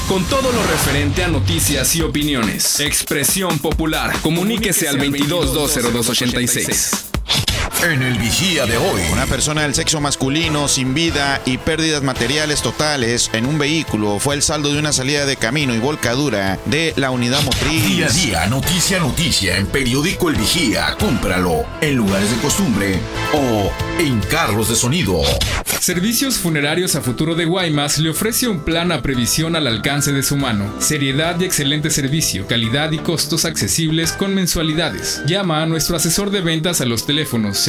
con todo lo referente a noticias y opiniones. Expresión Popular. Comuníquese al 22-202-86. En el Vigía de hoy, una persona del sexo masculino sin vida y pérdidas materiales totales en un vehículo fue el saldo de una salida de camino y volcadura de la unidad motriz. Día a día, noticia en Periódico El Vigía. Cómpralo en lugares de costumbre o en carros de sonido. Servicios Funerarios a Futuro de Guaymas le ofrece un plan a previsión al alcance de su mano. Seriedad y excelente servicio, calidad y costos accesibles con mensualidades. Llama a nuestro asesor de ventas a los teléfonos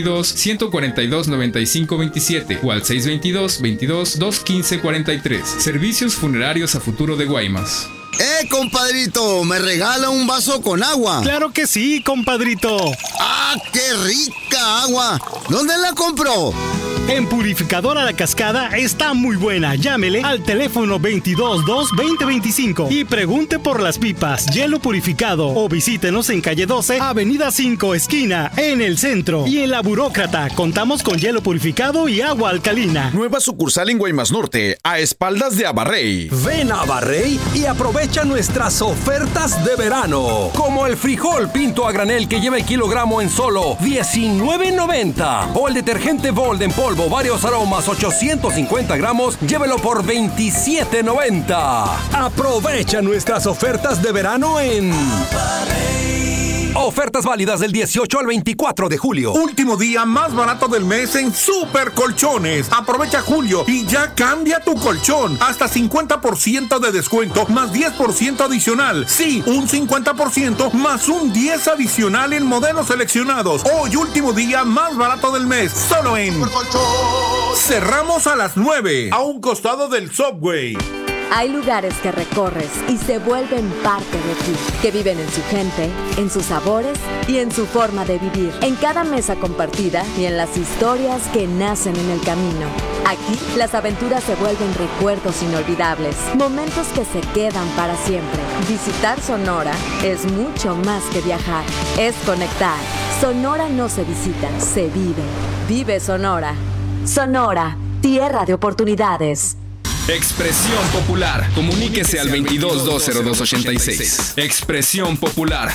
622-142-9527 o al 622-22-215-43. Servicios Funerarios a Futuro de Guaymas. Compadrito, ¿me regala un vaso con agua? ¡Claro que sí, compadrito! ¡Ah, qué rica agua! ¿Dónde la compró? En Purificadora La Cascada está muy buena. Llámele al teléfono 222-2025 y pregunte por las pipas, hielo purificado, o visítenos en calle 12, avenida 5, esquina, en el centro. Y en La Burócrata contamos con hielo purificado y agua alcalina. Nueva sucursal en Guaymas Norte, a espaldas de Abarrey. Ven a Abarrey y aprovecha nuestras ofertas de verano, como el frijol pinto a granel que lleva el kilogramo en solo $19.90, o el detergente Bold en polvo varios aromas 850 gramos, llévelo por $27.90. Aprovecha nuestras ofertas de verano en ofertas válidas del 18 al 24 de julio. Último día más barato del mes en Super Colchones. Aprovecha julio y ya cambia tu colchón. Hasta 50% de descuento más 10% adicional. Sí, un 50% más un 10 adicional en modelos seleccionados. Hoy último día más barato del mes. Solo en Super Colchón. Cerramos a las 9, a un costado del Subway. Hay lugares que recorres y se vuelven parte de ti, que viven en su gente, en sus sabores y en su forma de vivir, en cada mesa compartida y en las historias que nacen en el camino. Aquí, las aventuras se vuelven recuerdos inolvidables, momentos que se quedan para siempre. Visitar Sonora es mucho más que viajar, es conectar. Sonora no se visita, se vive. Vive Sonora. Sonora, tierra de oportunidades. Expresión Popular. Comuníquese al 22-202-86. Expresión Popular.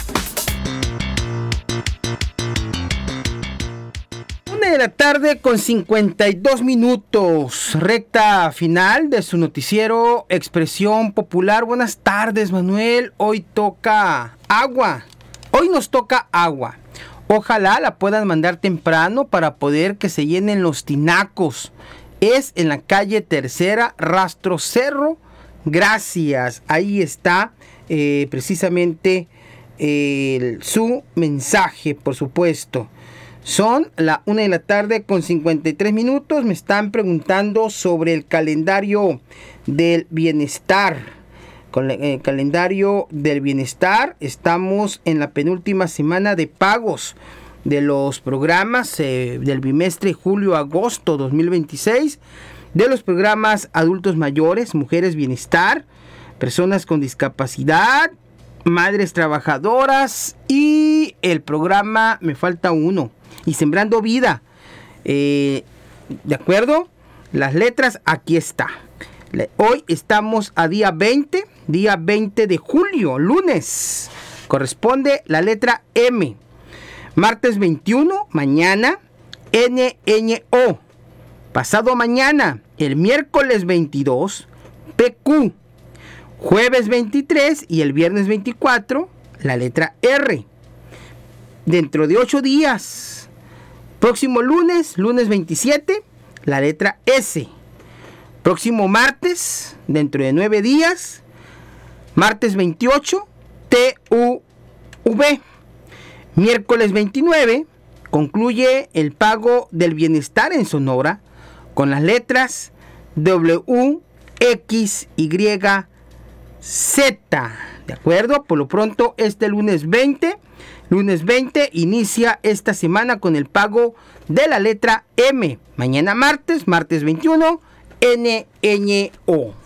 1:00 con 52 minutos. Recta final de su noticiero Expresión Popular. Buenas tardes, Manuel. Hoy toca agua. Hoy nos toca agua. Ojalá la puedan mandar temprano para poder que se llenen los tinacos. Es en la calle Tercera, Rastro Cerro. Gracias. Ahí está precisamente su mensaje, por supuesto. Son la 1:00 con 53 minutos. Me están preguntando sobre el calendario del bienestar. Con el calendario del bienestar estamos en la penúltima semana de pagos de los programas del bimestre julio-agosto 2026, de los programas adultos mayores, mujeres bienestar, personas con discapacidad, madres trabajadoras y el programa, me falta uno, y Sembrando Vida. ¿De acuerdo? Las letras, aquí está. Hoy estamos a día 20 de julio, lunes. Corresponde la letra M. Martes 21, mañana, NNO. Pasado mañana, el miércoles 22, PQ. Jueves 23 y el viernes 24, la letra R. Dentro de 8 días, próximo lunes 27, la letra S. Próximo martes, dentro de 9 días, martes 28, TUV. Miércoles 29 concluye el pago del bienestar en Sonora con las letras W, X, Y, Z. ¿De acuerdo? Por lo pronto, este lunes 20 inicia esta semana con el pago de la letra M. Mañana martes 21, NNO.